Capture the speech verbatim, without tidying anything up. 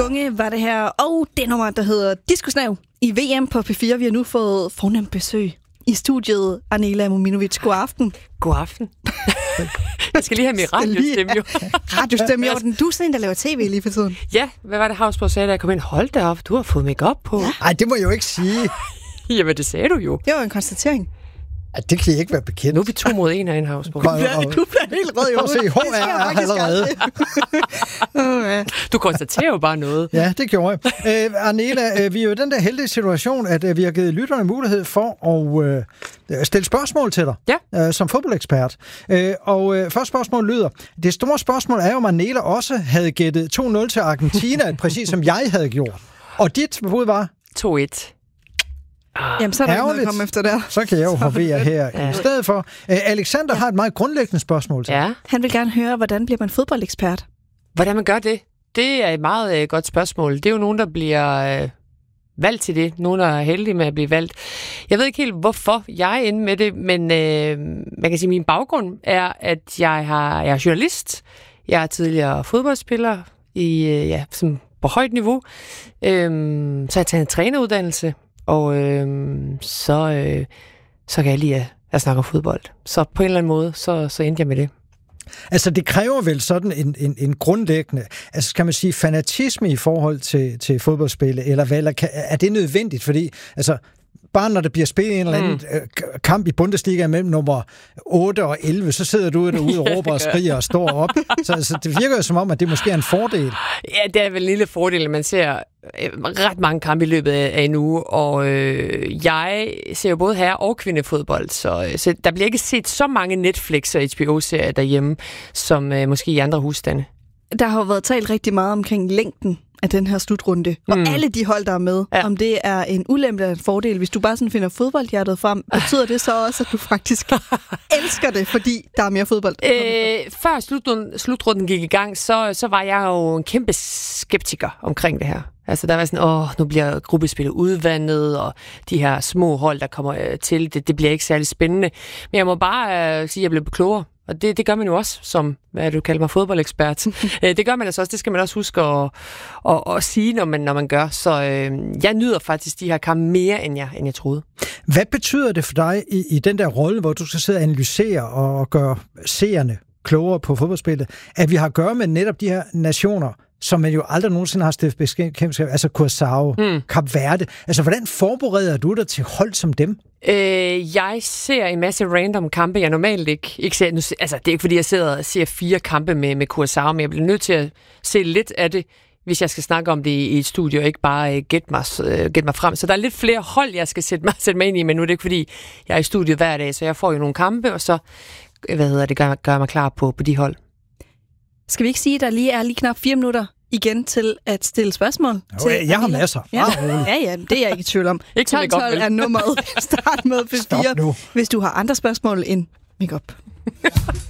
Gunge var det her, og det nummer, der hedder Diskusnav i V M på P fire. Vi har nu fået fornemt besøg i studiet. Arnela Mominovic, god aften. God aften. Jeg skal lige have min radiostemme, jo. Radiostemme i orden. Du er sådan en, der laver tv lige for tiden. Ja, hvad var det, Havsborg sagde, da jeg kom ind? Hold da op, du har fået make-up på. Nej, det må jeg jo ikke sige. Jamen, det sagde du jo. Det var en konstatering. Ja, det kan jeg ikke være bekendt. Nu er vi to mod en herinde, Havsborg. Kom, Ja, du bliver helt rød i Prøv at se, H R er allerede. oh, ja. Du konstaterer jo bare noget. Ja, det gjorde jeg. Øh, Arnela, øh, vi er jo i den der heldige situation, at øh, vi har givet lytterne mulighed for at øh, stille spørgsmål til dig, ja. øh, som fodboldekspert. Øh, og øh, første spørgsmål lyder, det store spørgsmål er jo, om Arnela også havde gættet to nul til Argentina, præcis som jeg havde gjort. Og dit bud var? to et. Jamen, så er der ikke noget at komme efter der. Så kan jeg jo hovere her ja. i stedet for. Øh, Alexander ja. har et meget grundlæggende spørgsmål til. Ja. Han vil gerne høre, hvordan bliver man fodboldekspert? Hvordan man gør det? Det er et meget øh, godt spørgsmål. Det er jo nogen, der bliver øh, valgt til det. Nogen, der er heldige med at blive valgt. Jeg ved ikke helt, hvorfor jeg er inde med det, men øh, man kan sige, at min baggrund er, at jeg, har, jeg er journalist. Jeg er tidligere fodboldspiller i, øh, ja, som på højt niveau. Øh, så har jeg taget en træneruddannelse. Og øh, så, øh, så kan jeg lide at, at snakke om fodbold. Så på en eller anden måde, så, så endte jeg med det. Altså, det kræver vel sådan en, en, en grundlæggende, altså kan man sige, fanatisme i forhold til, til fodboldspil, eller hvad, eller kan, er det nødvendigt? Fordi, altså, bare når der bliver spillet en eller anden mm. kamp i Bundesliga mellem nummer otte og elleve, så sidder du derude og råber og skriger og står op. Så, så det virker jo som om, at det måske er en fordel. Ja, det er vel en lille fordel, at man ser ret mange kampe i løbet af en uge, og øh, jeg ser jo både herre- og kvindefodbold, så, så der bliver ikke set så mange Netflix- og H B O-serier derhjemme, som øh, måske i andre husstande. Der har jo været talt rigtig meget omkring længden af den her slutrunde, og mm. alle de hold, der er med, ja. om det er en ulempe eller en fordel. Hvis du bare sådan finder fodboldhjertet frem, betyder det så også, at du faktisk elsker det, fordi der er mere fodbold? Øh, før slutrunden, slutrunden gik i gang, så, så var jeg jo en kæmpe skeptiker omkring det her. Altså, der var sådan, åh, nu bliver gruppespillet udvandet, og de her små hold, der kommer øh, til, det, det bliver ikke særlig spændende. Men jeg må bare øh, sige, at jeg blev klogere. Og det, det gør man jo også, som, hvad du kalder mig, fodboldekspert. Det gør man altså også, det skal man også huske at, at, at sige, når man, når man gør. Så øh, jeg nyder faktisk de her kampe mere, end jeg, end jeg troede. Hvad betyder det for dig i, i den der rolle, hvor du skal sidde og analysere og gøre seerne klogere på fodboldspillet, at vi har at gøre med netop de her nationer, som man jo aldrig nogensinde har stiftet bekendtskab, altså Curaçao, mm. Kap Verde. Altså, hvordan forbereder du dig til hold som dem? Øh, jeg ser en masse random kampe, jeg normalt ikke, ikke ser. Nu, altså, det er ikke, fordi jeg sidder og ser fire kampe med, med Curaçao, men jeg bliver nødt til at se lidt af det, hvis jeg skal snakke om det i et studie, og ikke bare uh, gætte mig, uh, get mig frem. Så der er lidt flere hold, jeg skal sætte mig, sætte mig ind i, men nu er det ikke, fordi jeg er i studiet hver dag, så jeg får jo nogle kampe, og så hvad hedder det, gør, gør mig klar på, på de hold. Skal vi ikke sige, at der lige er lige knap fire minutter igen til at stille spørgsmål? Jo, til jeg har masser. Ja. ja, ja, det er jeg ikke i tvivl om. tolv tolv er nummeret. Start med P fire, hvis du har andre spørgsmål end make-up.